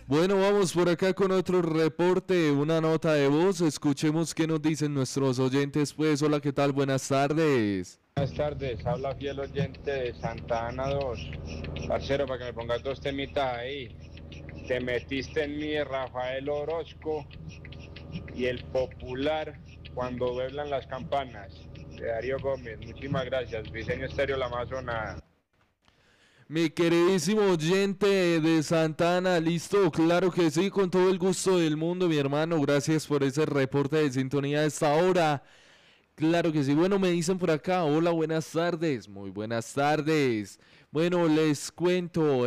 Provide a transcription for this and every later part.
Bueno, vamos por acá con otro reporte, una nota de voz. Escuchemos qué nos dicen nuestros oyentes. Pues, hola, ¿qué tal? Buenas tardes. Buenas tardes, habla fiel oyente de Santa Ana 2. Parcero, para que me pongas dos temitas ahí. Te metiste en mí, Rafael Orozco y el popular cuando vuelan las campanas de Darío Gómez. Muchísimas gracias, Diseño Estéreo La Amazona. Mi queridísimo oyente de Santana, listo, claro que sí, con todo el gusto del mundo, mi hermano. Gracias por ese reporte de sintonía a esta hora. Claro que sí. Bueno, me dicen por acá, hola, buenas tardes, muy buenas tardes. Bueno, les cuento,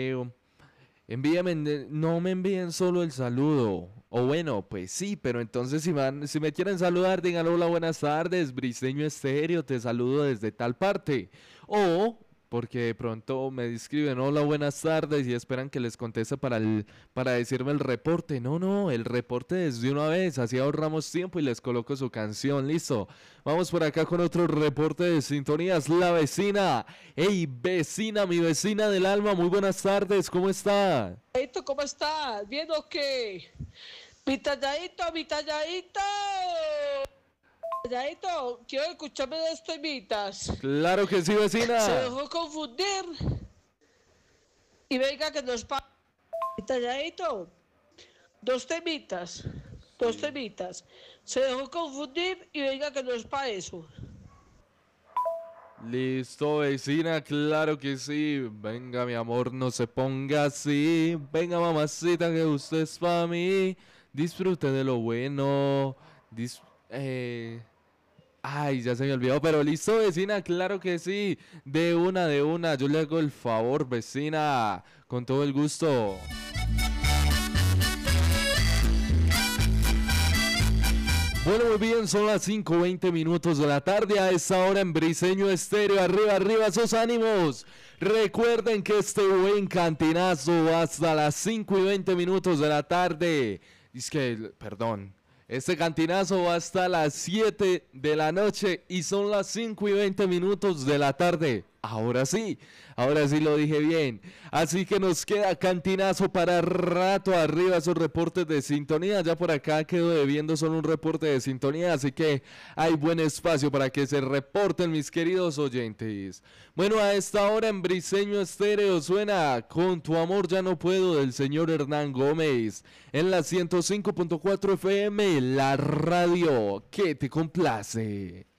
no me envíen solo el saludo. O bueno, pues sí, pero entonces si me quieren saludar, digan hola, buenas tardes, Briseño Estéreo, te saludo desde tal parte. O porque de pronto me escriben hola, buenas tardes y esperan que les conteste para decirme el reporte. No, no, el reporte desde una vez, así ahorramos tiempo y les coloco su canción, listo. Vamos por acá con otro reporte de sintonías, la vecina. Hey, vecina, mi vecina del alma, muy buenas tardes, ¿cómo está? ¿Cómo estás? ¿Bien o qué? Mi talladito, mi talladito. Talladito, quiero escucharme dos temitas. Claro que sí, Se vecina. dejó confundir y venga que nos pasa. Mi talladito, dos temitas. Dos temitas. Se dejó confundir y venga que no es para eso. Listo, vecina, claro que sí. Venga, mi amor, no se ponga así. Venga, mamacita, que usted es para mí. Disfrute de lo bueno. Dis- eh, Ay, ya se me olvidó, pero listo, vecina, claro que sí. De una. Yo le hago el favor, vecina. Con todo el gusto. Bueno, muy bien, son las 5:20 de la tarde. A esta hora en Briseño Estéreo. Arriba, arriba, esos ánimos. Recuerden que este buen cantinazo va hasta las 5:20 de la tarde. Es que, perdón. Este cantinazo va hasta las 7 de la noche y son las 5:20 de la tarde. Ahora sí lo dije bien. Así que nos queda cantinazo para rato arriba esos reportes de sintonía. Ya por acá quedo debiendo solo un reporte de sintonía, así que hay buen espacio para que se reporten mis queridos oyentes. Bueno, a esta hora en Briseño Estéreo suena Con tu amor ya no puedo del señor Hernán Gómez en la 105.4 FM, la radio que te complace.